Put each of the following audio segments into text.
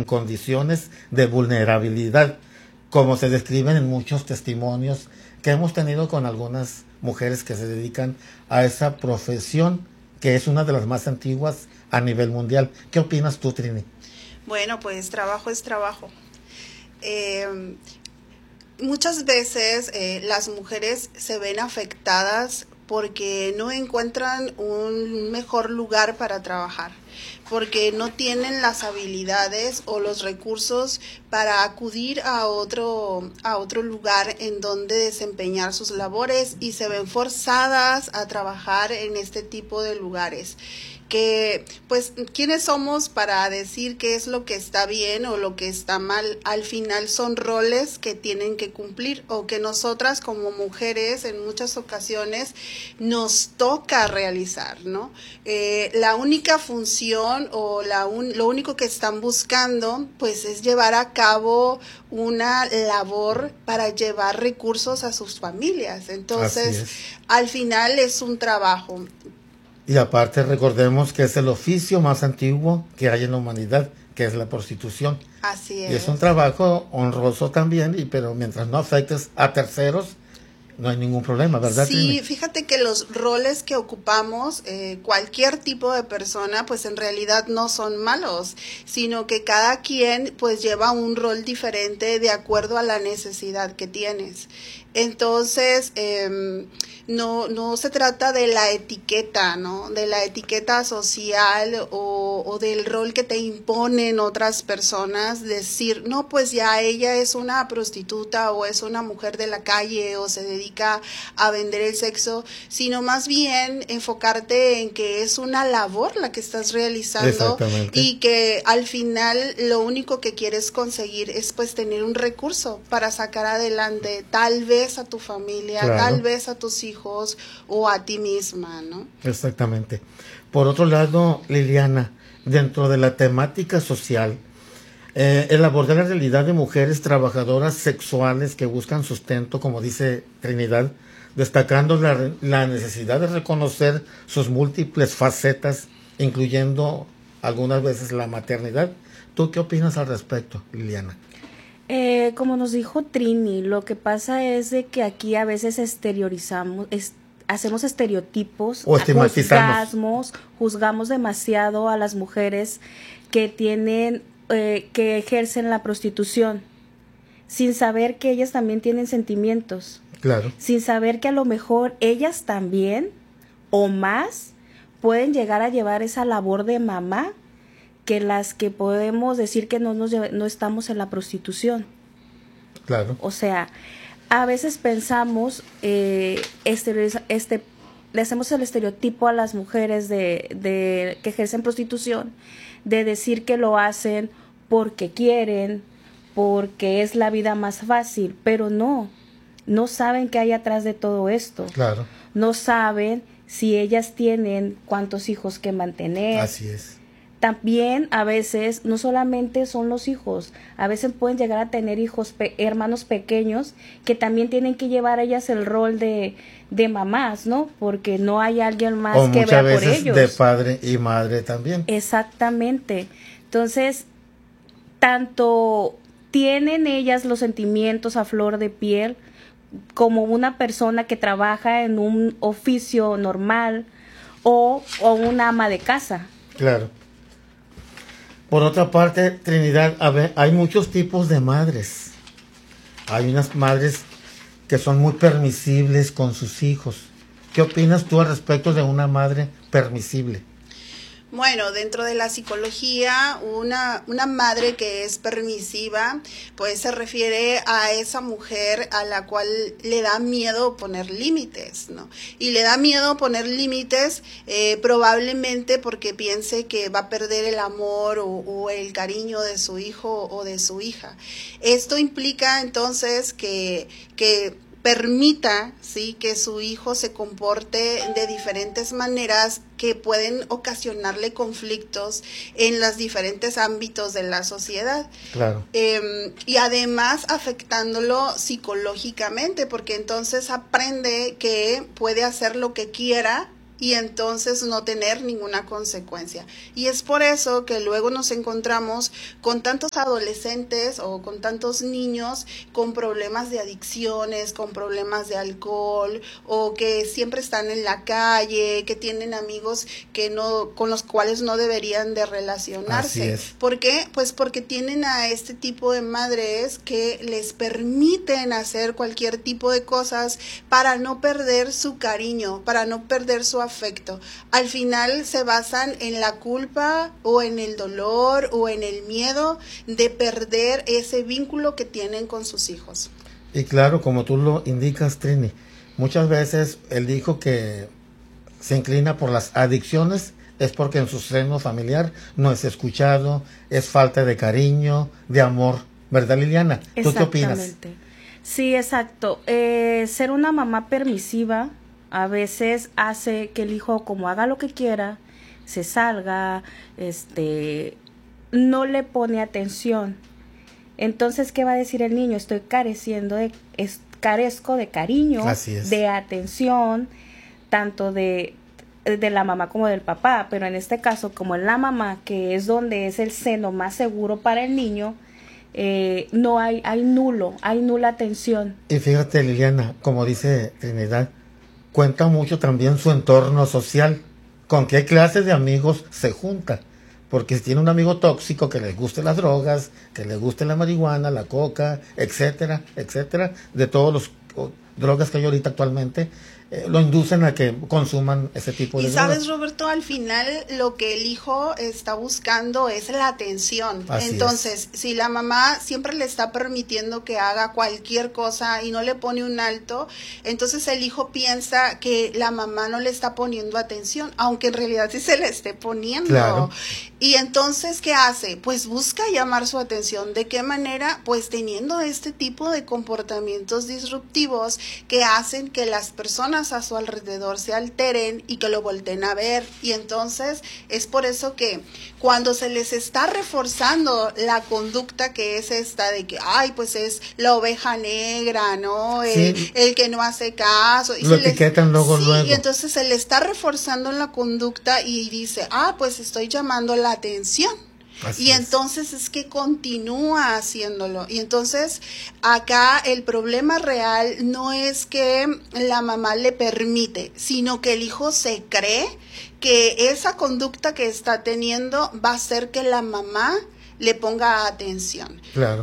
condiciones de vulnerabilidad, como se describen en muchos testimonios que hemos tenido con algunas mujeres que se dedican a esa profesión, que es una de las más antiguas a nivel mundial. ¿Qué opinas tú, Trini? Bueno, pues trabajo es trabajo. Muchas veces las mujeres se ven afectadas porque no encuentran un mejor lugar para trabajar, porque no tienen las habilidades o los recursos para acudir a otro lugar en donde desempeñar sus labores, y se ven forzadas a trabajar en este tipo de lugares. Que, pues, ¿quiénes somos para decir qué es lo que está bien o lo que está mal? Al final son roles que tienen que cumplir, o que nosotras como mujeres en muchas ocasiones nos toca realizar, ¿no? La única función o lo único que están buscando, pues, es llevar a cabo una labor para llevar recursos a sus familias. Entonces, al final es un trabajo. Y aparte recordemos que es el oficio más antiguo que hay en la humanidad, que es la prostitución. Así es. Y es un trabajo honroso también, pero mientras no afectes a terceros, no hay ningún problema, ¿verdad? Sí, Trini? fíjate que los roles que ocupamos, cualquier tipo de persona, pues en realidad no son malos, sino que cada quien pues lleva un rol diferente de acuerdo a la necesidad que tienes. Entonces, no se trata de la etiqueta, ¿no? De la etiqueta social o del rol que te imponen otras personas, decir, no, pues ya ella es una prostituta o es una mujer de la calle o se dedica a vender el sexo, sino más bien enfocarte en que es una labor la que estás realizando y que al final lo único que quieres conseguir es pues tener un recurso para sacar adelante tal vez a tu familia, claro, tal vez a tus hijos o a ti misma, ¿no? Exactamente. Por otro lado, Liliana, dentro de la temática social, el abordar la realidad de mujeres trabajadoras sexuales que buscan sustento, como dice Trinidad, destacando la necesidad de reconocer sus múltiples facetas, incluyendo algunas veces la maternidad. ¿Tú qué opinas al respecto, Liliana? Como nos dijo Trini, lo que pasa es de que aquí a veces exteriorizamos, hacemos estereotipos, o estigmatizamos, juzgamos demasiado a las mujeres que tienen, que ejercen la prostitución, sin saber que ellas también tienen sentimientos, claro, sin saber que a lo mejor ellas también o más pueden llegar a llevar esa labor de mamá, que las que podemos decir que no estamos en la prostitución. Claro. O sea, a veces pensamos, le hacemos el estereotipo a las mujeres de que ejercen prostitución, de decir que lo hacen porque quieren, porque es la vida más fácil, pero no saben qué hay atrás de todo esto. Claro. No saben si ellas tienen cuántos hijos que mantener. Así es. También a veces no solamente son los hijos, a veces pueden llegar a tener hermanos pequeños que también tienen que llevar ellas el rol de mamás, ¿no? Porque no hay alguien más o que vea por ellos. Muchas veces de padre y madre también. Exactamente. Entonces, tanto tienen ellas los sentimientos a flor de piel como una persona que trabaja en un oficio normal o una ama de casa. Claro. Por otra parte, Trinidad, hay muchos tipos de madres. Hay unas madres que son muy permisibles con sus hijos. ¿Qué opinas tú al respecto de una madre permisible? Bueno, dentro de la psicología, una madre que es permisiva, pues se refiere a esa mujer a la cual le da miedo poner límites, ¿no? Y le da miedo poner límites probablemente porque piense que va a perder el amor o el cariño de su hijo o de su hija. Esto implica entonces que permita, sí, que su hijo se comporte de diferentes maneras que pueden ocasionarle conflictos en los diferentes ámbitos de la sociedad. Claro. Y además afectándolo psicológicamente, porque entonces aprende que puede hacer lo que quiera y entonces no tener ninguna consecuencia. Y es por eso que luego nos encontramos con tantos adolescentes o con tantos niños con problemas de adicciones, con problemas de alcohol, o que siempre están en la calle, que tienen amigos que no, con los cuales no deberían de relacionarse. Así es. ¿Por qué? Pues porque tienen a este tipo de madres que les permiten hacer cualquier tipo de cosas para no perder su cariño, para no perder su afecto. Al final se basan en la culpa o en el dolor o en el miedo de perder ese vínculo que tienen con sus hijos. Y claro, como tú lo indicas, Trini, muchas veces el hijo que se inclina por las adicciones es porque en su seno familiar no es escuchado, es falta de cariño, de amor, ¿verdad, Liliana? ¿Tú qué opinas? Exactamente. Sí, exacto. Ser una mamá permisiva a veces hace que el hijo, como haga lo que quiera, se salga, no le pone atención. Entonces, ¿qué va a decir el niño? Estoy carezco de cariño, de atención, tanto de la mamá como del papá, pero en este caso, como en la mamá, que es donde es el seno más seguro para el niño, no hay nula atención. Y fíjate, Liliana, como dice Trinidad, cuenta mucho también su entorno social, con qué clase de amigos se junta, porque si tiene un amigo tóxico que le guste las drogas, que le guste la marihuana, la coca, etcétera, etcétera, de todos los drogas que hay ahorita actualmente, lo inducen a que consuman ese tipo de drogas. Y sabes, Roberto, al final lo que el hijo está buscando es la atención. Entonces, si la mamá siempre le está permitiendo que haga cualquier cosa y no le pone un alto, entonces el hijo piensa que la mamá no le está poniendo atención, aunque en realidad sí se le esté poniendo. Claro. Y entonces, ¿qué hace? Pues busca llamar su atención. ¿De qué manera? Pues teniendo este tipo de comportamientos disruptivos que hacen que las personas a su alrededor se alteren y que lo volteen a ver. Y entonces es por eso que cuando se les está reforzando la conducta que es esta de que, ay, pues es la oveja negra, ¿no? El que no hace caso. Y lo etiquetan luego. Y entonces se le está reforzando la conducta y dice, pues estoy llamando la atención. Y entonces es que continúa haciéndolo. Y entonces acá el problema real no es que la mamá le permite, sino que el hijo se cree que esa conducta que está teniendo va a hacer que la mamá le ponga atención. Claro.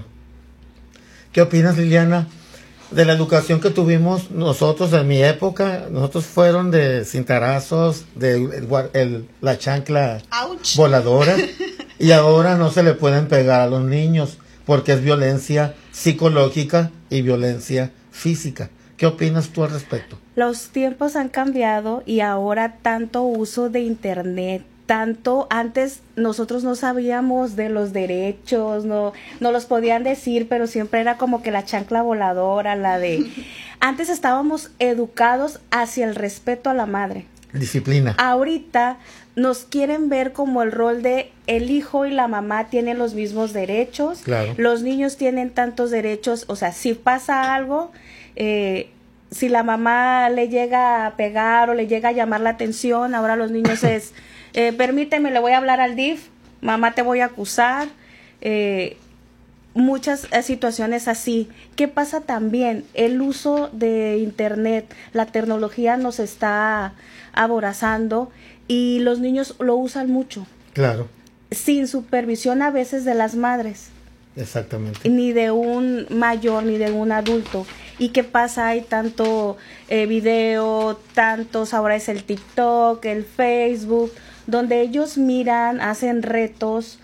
¿Qué opinas, Liliana, de la educación que tuvimos nosotros en mi época? Nosotros fueron de cintarazos, de la chancla voladora. Y ahora no se le pueden pegar a los niños porque es violencia psicológica y violencia física. ¿Qué opinas tú al respecto? Los tiempos han cambiado y ahora tanto uso de internet, antes nosotros no sabíamos de los derechos, no los podían decir, pero siempre era como que la chancla voladora, antes estábamos educados hacia el respeto a la madre. Disciplina. Ahorita nos quieren ver como el rol de el hijo y la mamá tienen los mismos derechos. Claro. Los niños tienen tantos derechos, o sea, si pasa algo, si la mamá le llega a pegar o le llega a llamar la atención, ahora los niños es, permíteme, le voy a hablar al DIF, mamá te voy a acusar, muchas situaciones así. ¿Qué pasa también? El uso de internet, la tecnología nos está aborazando y los niños lo usan mucho. Claro. Sin supervisión a veces de las madres. Exactamente. Ni de un mayor, ni de un adulto. ¿Y qué pasa? Hay tanto video, ahora es el TikTok, el Facebook, donde ellos miran, hacen retos,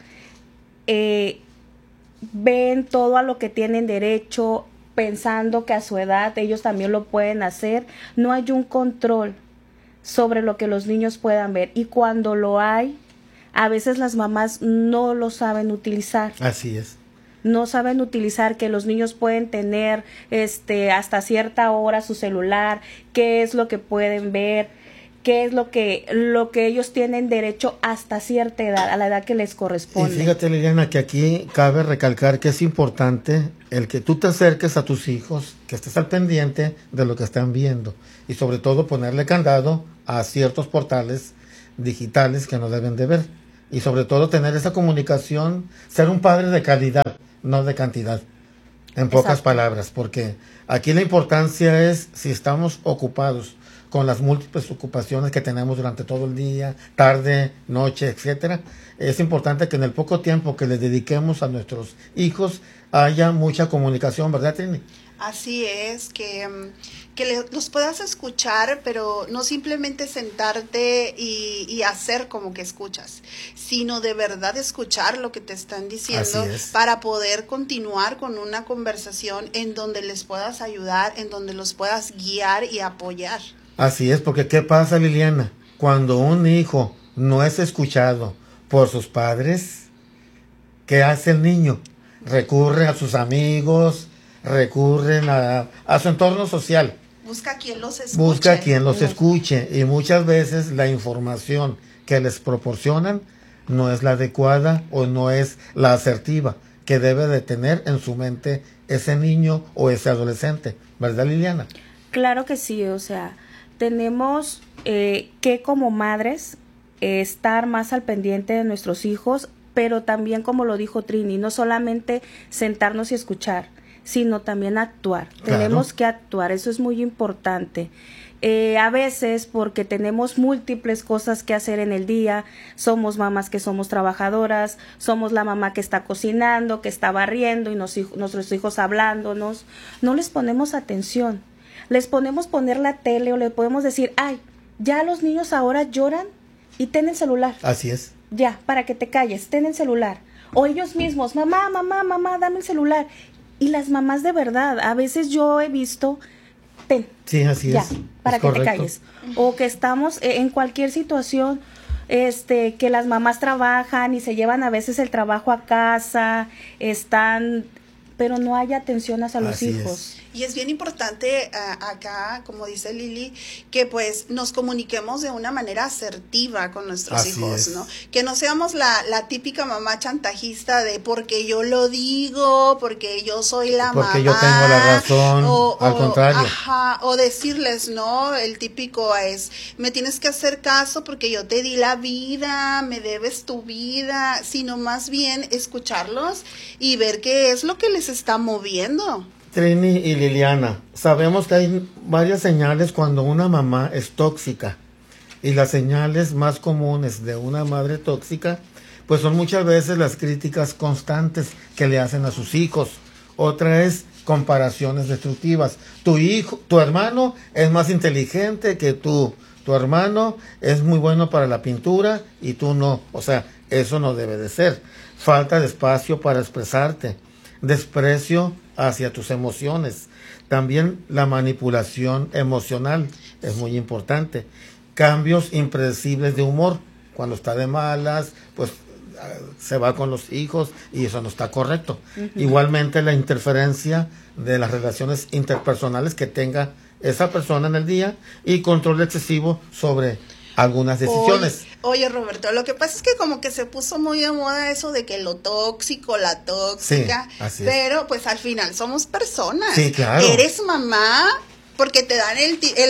ven todo a lo que tienen derecho, pensando que a su edad ellos también lo pueden hacer. No hay un control sobre lo que los niños puedan ver. Y cuando lo hay, a veces las mamás no lo saben utilizar. Así es. No saben utilizar que los niños pueden tener hasta cierta hora su celular, qué es lo que pueden ver, qué es lo que ellos tienen derecho hasta cierta edad, a la edad que les corresponde. Y fíjate, Liliana, que aquí cabe recalcar que es importante el que tú te acerques a tus hijos, que estés al pendiente de lo que están viendo y sobre todo ponerle candado a ciertos portales digitales que no deben de ver y sobre todo tener esa comunicación, ser un padre de calidad, no de cantidad, en pocas palabras, porque aquí la importancia es si estamos ocupados con las múltiples ocupaciones que tenemos durante todo el día, tarde, noche, etcétera. Es importante que en el poco tiempo que les dediquemos a nuestros hijos haya mucha comunicación, ¿verdad, Trini? Así es, que los puedas escuchar, pero no simplemente sentarte y hacer como que escuchas, sino de verdad escuchar lo que te están diciendo para poder continuar con una conversación en donde les puedas ayudar, en donde los puedas guiar y apoyar. Así es, porque ¿qué pasa, Liliana? Cuando un hijo no es escuchado por sus padres, ¿qué hace el niño? Recurre a sus amigos, recurren a su entorno social. Busca quien los escuche. Busca quien los escuche y muchas veces la información que les proporcionan no es la adecuada o no es la asertiva que debe de tener en su mente ese niño o ese adolescente, ¿verdad, Liliana? Claro que sí, o sea, tenemos que como madres estar más al pendiente de nuestros hijos, pero también, como lo dijo Trini, no solamente sentarnos y escuchar, sino también actuar. Claro. Tenemos que actuar, eso es muy importante. A veces, porque tenemos múltiples cosas que hacer en el día, somos mamás que somos trabajadoras, somos la mamá que está cocinando, que está barriendo y nuestros hijos hablándonos, no les ponemos atención. Les ponemos poner la tele o le podemos decir, ay, ya los niños ahora lloran y ten el celular. Así es. Ya, para que te calles, ten el celular. O ellos mismos, mamá, dame el celular. Y las mamás de verdad, a veces yo he visto, ten. Sí, así ya, es. para es que correcto. te calles. O que estamos en cualquier situación, que las mamás trabajan y se llevan a veces el trabajo a casa, pero no hay atención hacia los hijos. Y es bien importante acá, como dice Lili, que pues nos comuniquemos de una manera asertiva con nuestros hijos, ¿no? Que no seamos la típica mamá chantajista de porque yo lo digo, porque yo soy la mamá. Porque yo tengo la razón, al contrario. Ajá, o decirles, ¿no? El típico es, me tienes que hacer caso porque yo te di la vida, me debes tu vida, sino más bien escucharlos y ver qué es lo que les está moviendo. Trini y Liliana, sabemos que hay varias señales cuando una mamá es tóxica y las señales más comunes de una madre tóxica pues son muchas veces las críticas constantes que le hacen a sus hijos. Otra es comparaciones destructivas. Tu hermano es más inteligente que tú, tu hermano es muy bueno para la pintura y tú no, o sea, eso no debe de ser. Falta de espacio para expresarte, desprecio hacia tus emociones. También la manipulación emocional es muy importante. Cambios impredecibles de humor. Cuando está de malas, pues se va con los hijos y eso no está correcto. Igualmente la interferencia de las relaciones interpersonales que tenga esa persona en el día y control excesivo sobre algunas decisiones. Oye, Roberto, lo que pasa es que como que se puso muy de moda eso de que lo tóxico, la tóxica, sí, pero pues al final somos personas. Sí, claro. Eres mamá porque te dan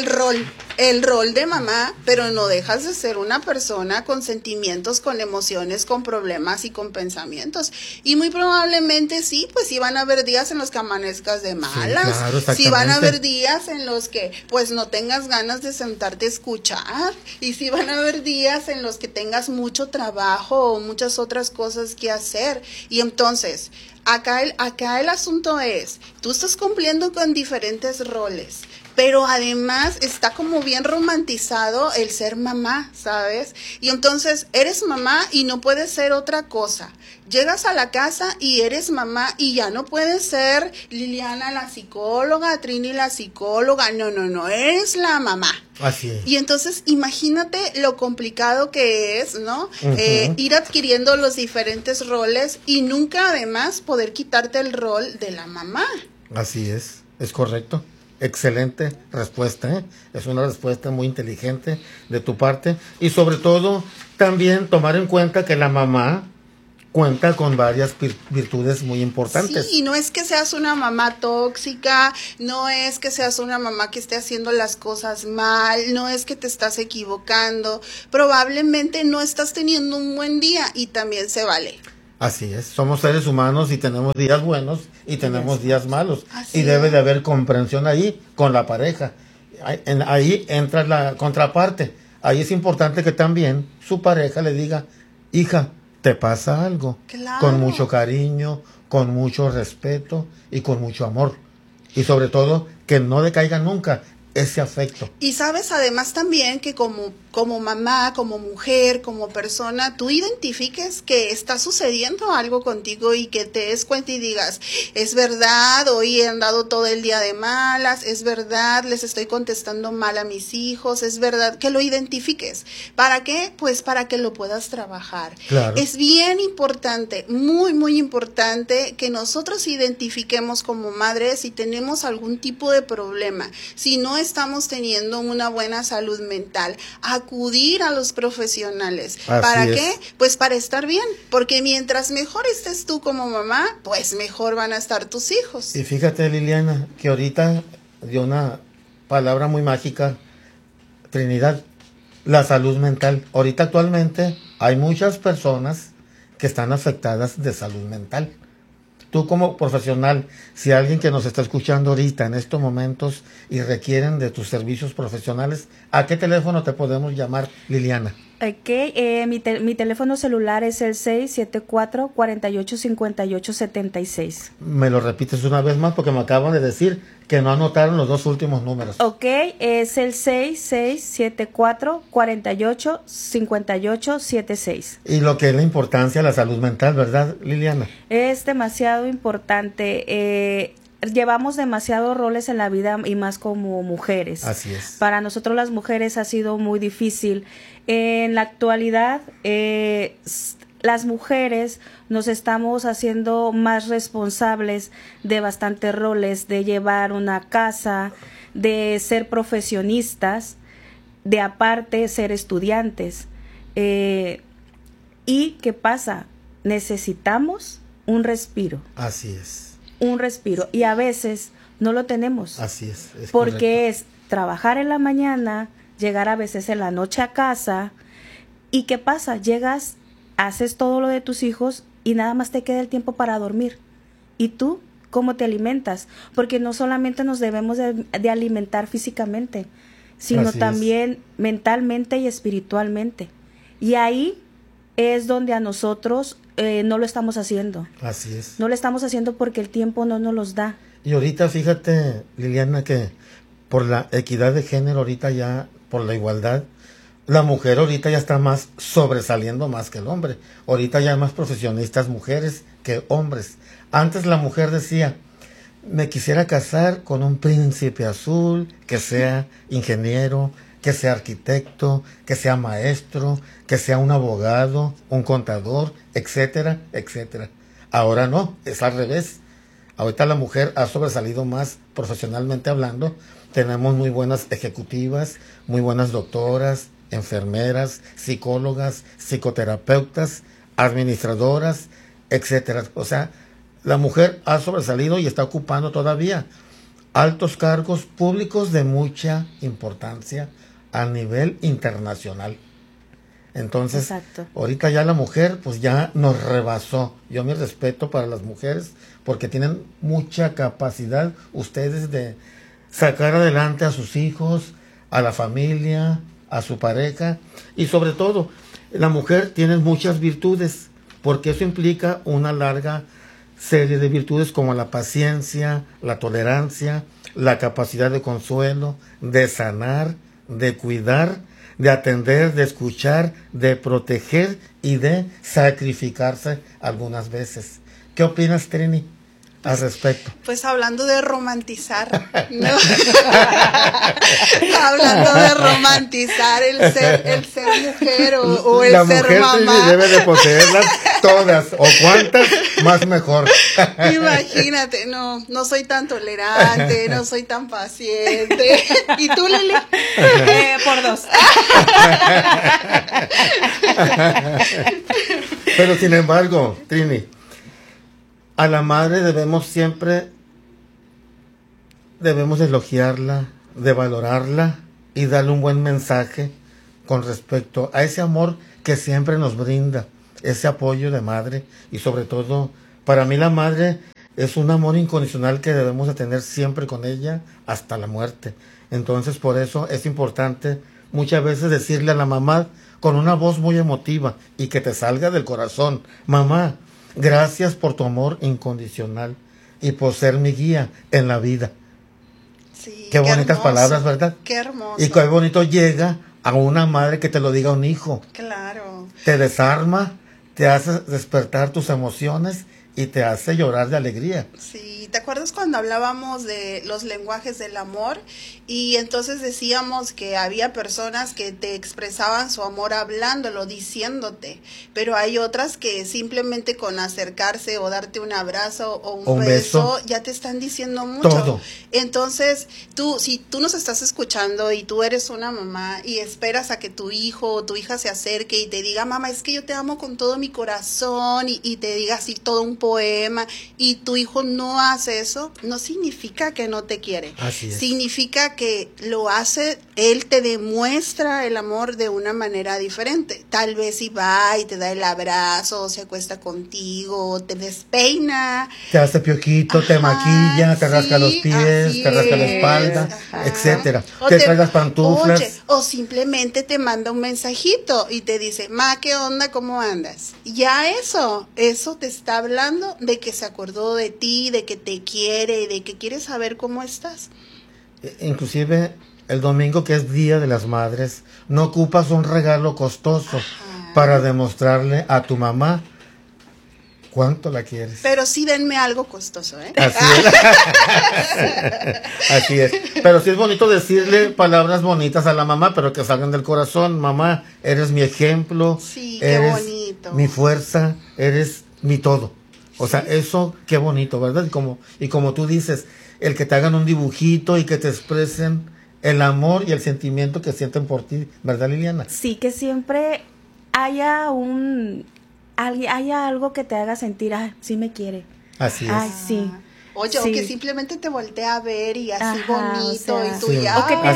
el rol de mamá, pero no dejas de ser una persona con sentimientos, con emociones, con problemas y con pensamientos. Y muy probablemente sí, pues sí van a haber días en los que amanezcas de malas, sí, claro, sí van a haber días en los que pues no tengas ganas de sentarte a escuchar, y sí van a haber días en los que tengas mucho trabajo o muchas otras cosas que hacer. Y entonces, acá el asunto es, tú estás cumpliendo con diferentes roles, pero además está como bien romantizado el ser mamá, ¿sabes? Y entonces eres mamá y no puedes ser otra cosa. Llegas a la casa y eres mamá y ya no puedes ser Liliana la psicóloga, Trini la psicóloga, no, eres la mamá. Así es. Y entonces imagínate lo complicado que es, ¿no? Ir adquiriendo los diferentes roles y nunca además poder quitarte el rol de la mamá. Así es correcto. Excelente respuesta, ¿eh? Es una respuesta muy inteligente de tu parte. Y sobre todo, también tomar en cuenta que la mamá cuenta con varias virtudes muy importantes. Sí, y no es que seas una mamá tóxica, no es que seas una mamá que esté haciendo las cosas mal, no es que te estás equivocando, probablemente no estás teniendo un buen día y también se vale. Así es, somos seres humanos y tenemos días buenos y tenemos días malos. Así Y debe es. de haber comprensión ahí con la pareja. Ahí entra la contraparte. Ahí es importante que también su pareja le diga, hija, ¿te pasa algo? Claro. Con mucho cariño, con mucho respeto y con mucho amor. Y sobre todo, que no decaiga nunca ese afecto. Y sabes además también que como mamá, como mujer, como persona, tú identifiques que está sucediendo algo contigo y que te des cuenta y digas, es verdad, hoy he andado todo el día de malas, es verdad, les estoy contestando mal a mis hijos, es verdad, que lo identifiques. ¿Para qué? Pues para que lo puedas trabajar. Claro. Es bien importante, muy, muy importante que nosotros identifiquemos como madres si tenemos algún tipo de problema, si no estamos teniendo una buena salud mental, acudir a los profesionales. Así ¿Para es. qué? Pues para estar bien, porque mientras mejor estés tú como mamá, pues mejor van a estar tus hijos. Y fíjate, Liliana, que ahorita dio una palabra muy mágica, Trinidad, la salud mental. Ahorita actualmente hay muchas personas que están afectadas de salud mental. Tú como profesional, si alguien que nos está escuchando ahorita en estos momentos y requieren de tus servicios profesionales, ¿a qué teléfono te podemos llamar, Liliana? Mi teléfono celular es el 674-4858-76. Me lo repites una vez más porque me acaban de decir que no anotaron los dos últimos números. Ok, es el 6674-4858-76. Y lo que es la importancia de la salud mental, ¿verdad, Liliana? Es demasiado importante. Llevamos demasiados roles en la vida y más como mujeres. Así es. Para nosotros las mujeres ha sido muy difícil. En la actualidad, las mujeres nos estamos haciendo más responsables de bastantes roles, de llevar una casa, de ser profesionistas, de aparte ser estudiantes. ¿Y qué pasa? Necesitamos un respiro. Así es. Un respiro. Y a veces no lo tenemos. Así es. Porque correcto. es trabajar en la mañana, llegar a veces en la noche a casa. ¿Y qué pasa? Llegas, haces todo lo de tus hijos y nada más te queda el tiempo para dormir. ¿Y tú cómo te alimentas? Porque no solamente nos debemos de alimentar físicamente, sino Así también mentalmente y espiritualmente. Y ahí es donde a nosotros no lo estamos haciendo. Así es. No lo estamos haciendo porque el tiempo no nos los da. Y ahorita fíjate, Liliana, que por la equidad de género, ahorita ya, por la igualdad, la mujer ahorita ya está más sobresaliendo más que el hombre. Ahorita ya hay más profesionistas mujeres que hombres. Antes la mujer decía, me quisiera casar con un príncipe azul, que sea ingeniero, que sea arquitecto, que sea maestro, que sea un abogado, un contador, etcétera, etcétera. Ahora no, es al revés. Ahorita la mujer ha sobresalido más profesionalmente hablando. Tenemos muy buenas ejecutivas, muy buenas doctoras, enfermeras, psicólogas, psicoterapeutas, administradoras, etcétera. O sea, la mujer ha sobresalido y está ocupando todavía altos cargos públicos de mucha importancia a nivel internacional. Entonces, Exacto. ahorita ya la mujer pues ya nos rebasó. Yo mi respeto para las mujeres porque tienen mucha capacidad ustedes de sacar adelante a sus hijos, a la familia, a su pareja y sobre todo la mujer tiene muchas virtudes porque eso implica una larga serie de virtudes como la paciencia, la tolerancia, la capacidad de consuelo, de sanar, de cuidar, de atender, de escuchar, de proteger y de sacrificarse algunas veces. ¿Qué opinas, Trini? al respecto? Pues hablando de romantizar, ¿no? Hablando de romantizar el ser mujer o el la ser mujer mamá. debe de poseerlas todas, o cuantas, más mejor. Imagínate, no soy tan tolerante, no soy tan paciente. ¿Y tú, Lili? Por 2. Pero sin embargo, Trini, a la madre debemos elogiarla, de valorarla y darle un buen mensaje con respecto a ese amor que siempre nos brinda, ese apoyo de madre. Y sobre todo, para mí la madre es un amor incondicional que debemos de tener siempre con ella hasta la muerte. Entonces, por eso es importante muchas veces decirle a la mamá con una voz muy emotiva y que te salga del corazón: mamá, gracias por tu amor incondicional y por ser mi guía en la vida. Sí, qué bonitas hermoso, palabras, ¿verdad? Qué hermoso. Y qué bonito llega a una madre que te lo diga a un hijo. Claro. Te desarma, te hace despertar tus emociones y te hace llorar de alegría. Sí, ¿te acuerdas cuando hablábamos de los lenguajes del amor? Y entonces decíamos que había personas que te expresaban su amor hablándolo, diciéndote, pero hay otras que simplemente con acercarse o darte un abrazo o un beso ya te están diciendo mucho. Todo. Entonces, si tú nos estás escuchando y tú eres una mamá y esperas a que tu hijo o tu hija se acerque y te diga: mamá, es que yo te amo con todo mi corazón, y te diga así todo un poema, y tu hijo no hace eso, no significa que no te quiere. Así es. Significa que lo hace, él te demuestra el amor de una manera diferente. Tal vez si va y te da el abrazo, se acuesta contigo, te despeina, te hace pioquito, te maquilla, te rasca los pies, te rasca la espalda, etcétera. Te trae las pantuflas. Oye, o simplemente te manda un mensajito y te dice: ma, ¿qué onda? ¿Cómo andas? Ya eso te está hablando de que se acordó de ti, de que te quiere, de que quiere saber cómo estás. Inclusive el domingo, que es Día de las Madres, no ocupas un regalo costoso para demostrarle a tu mamá cuánto la quieres. Pero sí denme algo costoso, ¿eh? Así es. Así es. Pero sí es bonito decirle palabras bonitas a la mamá, pero que salgan del corazón. Mamá, eres mi ejemplo. Sí, qué eres bonito. Mi fuerza, eres mi todo. O sea, eso, qué bonito, ¿verdad? Y como tú dices, el que te hagan un dibujito y que te expresen el amor y el sentimiento que sienten por ti, ¿verdad, Liliana? Sí, que siempre haya algo que te haga sentir: sí me quiere. Así es. Ay, sí. Oye, sí. o que simplemente te voltea a ver y así Ajá, bonito, o sea, y tú sí. ya. O que te Así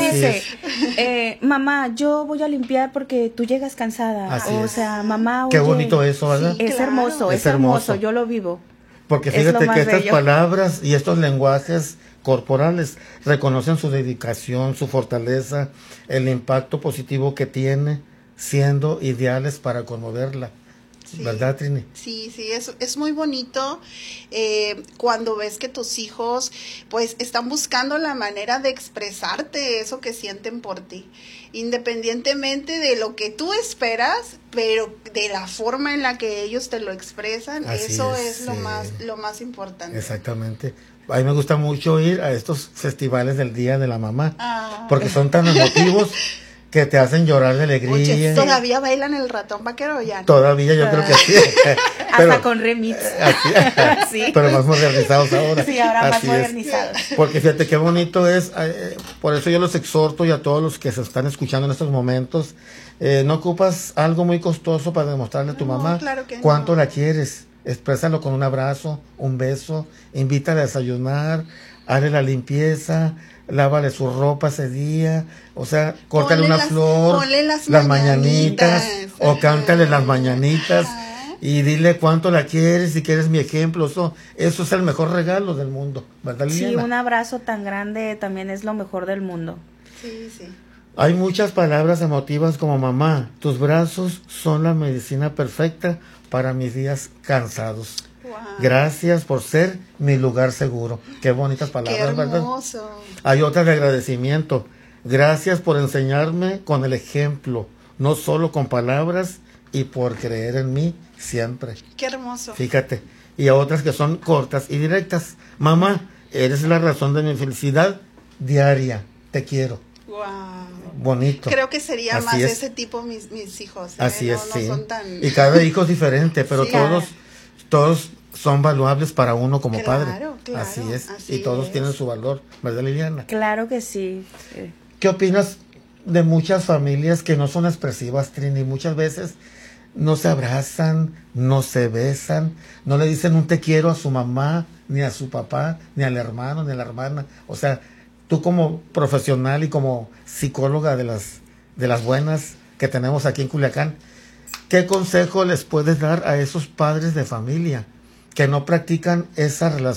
dice: mamá, yo voy a limpiar porque tú llegas cansada. Así o es. sea, mamá, Qué oye, bonito eso, ¿verdad? Sí. es Claro. hermoso, Es es hermoso, hermoso. yo lo vivo. Porque Es fíjate lo más que estas bello. palabras y estos lenguajes corporales reconocen su dedicación, su fortaleza, el impacto positivo que tiene, siendo ideales para conmoverla. Sí. ¿Verdad, Trini? Sí, es muy bonito cuando ves que tus hijos pues están buscando la manera de expresarte eso que sienten por ti, independientemente de lo que tú esperas, pero de la forma en la que ellos te lo expresan. Así eso es, es lo más importante. Exactamente. A mí me gusta mucho ir a estos festivales del Día de la Mamá, porque son tan emotivos que te hacen llorar de alegría. Oye, ¿todavía bailan el ratón vaquero ya? Todavía yo creo que sí. Hasta con remix. Así, Sí. pero más modernizados ahora. Sí, ahora más Así es. modernizados. Porque fíjate qué bonito es, por eso yo los exhorto, y a todos los que se están escuchando en estos momentos, no ocupas algo muy costoso para demostrarle a tu mamá claro que cuánto no. la quieres. Exprésalo con un abrazo, un beso, invítale a desayunar, hazle la limpieza, lávale su ropa ese día, o sea, córtale Ponle una flor, ponle las mañanitas, o Ajá. cántale las mañanitas. Ajá. Y dile cuánto la quieres y que eres mi ejemplo. Eso es el mejor regalo del mundo, ¿verdad, Liliana? Sí, un abrazo tan grande también es lo mejor del mundo. Sí, sí. Hay muchas palabras emotivas como: mamá, tus brazos son la medicina perfecta para mis días cansados. Wow. Gracias por ser mi lugar seguro. Qué bonitas palabras, Qué ¿verdad? hermoso. Hay otras de agradecimiento. Gracias por enseñarme con el ejemplo, no solo con palabras, y por creer en mí siempre. Qué hermoso. Fíjate. y a otras que son cortas y directas. Mamá, eres la razón de mi felicidad diaria. Te quiero. Wow. Bonito. Creo que sería Así más es. ese tipo mis hijos. Así no, es, no sí. son tan... Y cada hijo es diferente, pero Sí. todos son valuables para uno como Claro, padre. claro, Así es. así Y todos es. tienen su valor, ¿verdad, Liliana? Claro que sí. ¿Qué opinas de muchas familias que no son expresivas, Trini? Muchas veces no se abrazan, no se besan, no le dicen un te quiero a su mamá, ni a su papá, ni al hermano, ni a la hermana. O sea, tú como profesional y como psicóloga de las buenas que tenemos aquí en Culiacán, ¿qué consejo les puedes dar a esos padres de familia que no practican esa relación